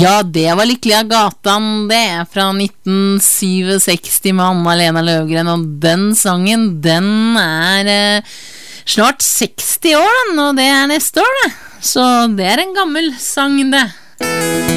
Ja, det var Lykkelig av gatan, det er fra 1967 med Anna-Lena Løvgren, og den sangen, den er snart 60 år, den, og det er neste år, det. Så det er en gammel sang, det.